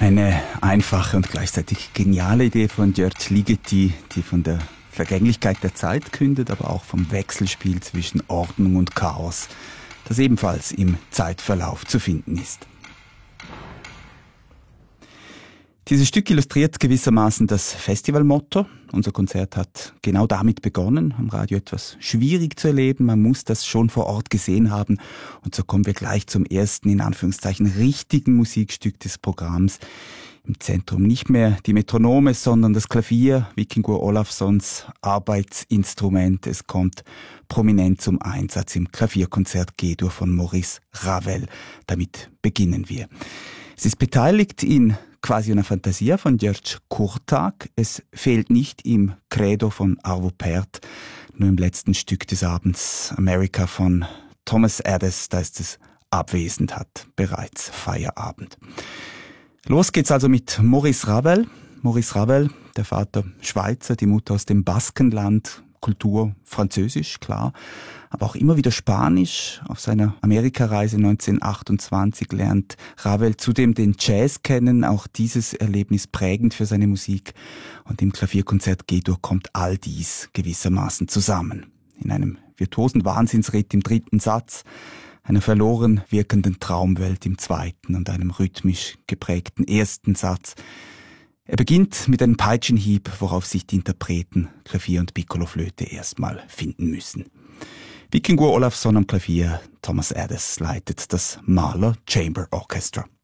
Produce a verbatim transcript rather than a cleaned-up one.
Eine einfache und gleichzeitig geniale Idee von György Ligeti, die von der Vergänglichkeit der Zeit kündet, aber auch vom Wechselspiel zwischen Ordnung und Chaos, das ebenfalls im Zeitverlauf zu finden ist. Dieses Stück illustriert gewissermaßen das Festivalmotto. Unser Konzert hat genau damit begonnen, am Radio etwas schwierig zu erleben. Man muss das schon vor Ort gesehen haben. Und so kommen wir gleich zum ersten, in Anführungszeichen, richtigen Musikstück des Programms. Im Zentrum nicht mehr die Metronome, sondern das Klavier, Víkingur Ólafssons Arbeitsinstrument. Es kommt prominent zum Einsatz im Klavierkonzert G-Dur von Maurice Ravel. Damit beginnen wir. Es ist beteiligt in Quasi una Fantasia von György Kurtág. Es fehlt nicht im Credo von Arvo Pärt, nur im letzten Stück des Abends America von Thomas Adès, da ist es abwesend, hat bereits Feierabend. Los geht's also mit Maurice Ravel. Maurice Ravel, der Vater Schweizer, die Mutter aus dem Baskenland, Kultur Französisch, klar, aber auch immer wieder Spanisch. Auf seiner Amerikareise neunzehnhundertachtundzwanzig lernt Ravel zudem den Jazz kennen, auch dieses Erlebnis prägend für seine Musik. Und im Klavierkonzert G-Dur kommt all dies gewissermaßen zusammen. In einem virtuosen Wahnsinnsritt im dritten Satz, einer verloren wirkenden Traumwelt im zweiten und einem rhythmisch geprägten ersten Satz. Er beginnt mit einem Peitschenhieb, worauf sich die Interpreten Klavier und Piccoloflöte erstmal finden müssen. Víkingur Ólafsson am Klavier, Thomas Adès leitet das Mahler Chamber Orchestra.